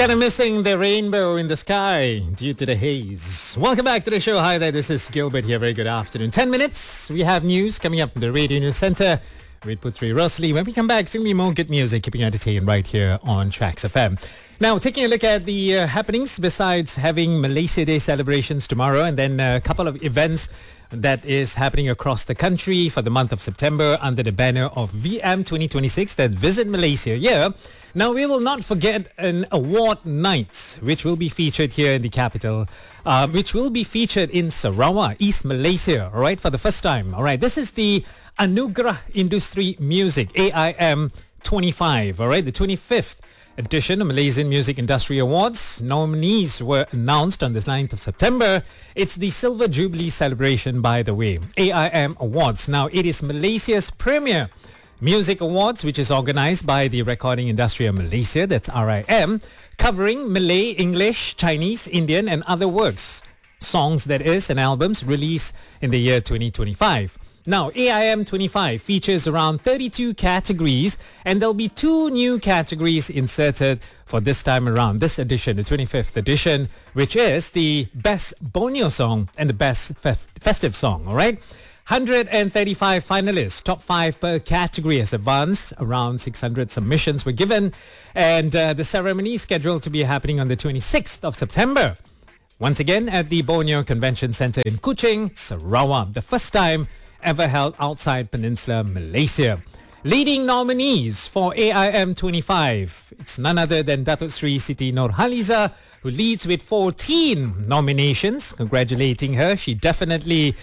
Kind of missing the rainbow in the sky due to the haze. Welcome back to the show. Hi there, this is Gilbert here. Very good afternoon. 10 minutes. We have news coming up from the Radio News Center with Putri Rosli. When we come back, it's going to be more good music, keeping you entertained right here on Tracks FM. Now, taking a look at the happenings, besides having Malaysia Day celebrations tomorrow and then a couple of events that is happening across the country for the month of September under the banner of VM 2026 that Visit Malaysia. Yeah. Now, we will not forget an award night, which will be featured here in the capital, which will be featured in Sarawak, East Malaysia, all right, for the first time. All right, this is the Anugerah Industri Music, AIM 25, all right, the 25th edition of Malaysian Music Industry Awards. Nominees were announced on the 9th of September. It's the Silver Jubilee celebration, by the way. AIM Awards. Now, it is Malaysia's premier music awards, which is organized by the Recording Industry of Malaysia, that's RIM, covering Malay, English, Chinese, Indian and other works, songs that is, and albums released in the year 2025. Now, AIM 25 features around 32 categories, and there'll be 2 new categories inserted for this time around, this edition, the 25th edition, which is the Best Borneo Song and the Best Festive Song, all right? 135 finalists, top 5 per category has advanced. Around 600 submissions were given, and the ceremony is scheduled to be happening on the 26th of September. Once again, at the Borneo Convention Centre in Kuching, Sarawak, the first time ever held outside Peninsular Malaysia. Leading nominees for AIM 25, it's none other than Datuk Sri Siti Nurhaliza, who leads with 14 nominations. Congratulating her. She definitely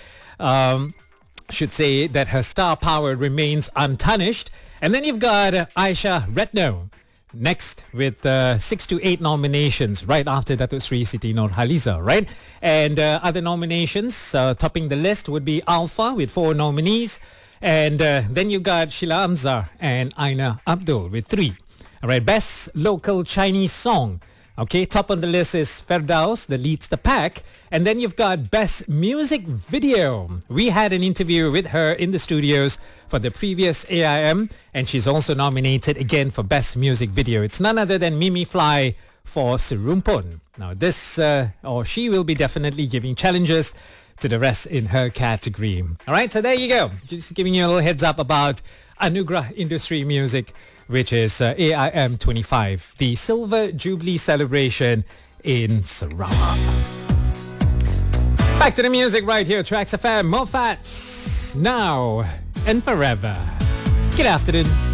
should say that her star power remains untarnished. And then you've got Aisha Retno next with 6 to 8 nominations right after Datuk Sri Siti Nurhaliza, right? And other nominations topping the list would be Alpha with 4 nominees. And then you got Sheila Amzar and Aina Abdul with 3. All right, Best Local Chinese Song. Okay, top on the list is Ferdaus, that leads the pack. And then you've got Best Music Video. We had an interview with her in the studios for the previous AIM, and she's also nominated again for Best Music Video. It's none other than Mimi Fly for Serumpun. Now this, or she will be definitely giving challenges to the rest in her category. All right, so there you go. Just giving you a little heads up about Anugerah Industry Music, which is AIM 25, the Silver Jubilee celebration in Sarawak. Back to the music right here, Tracks FM. More Fats, now and forever. Good afternoon.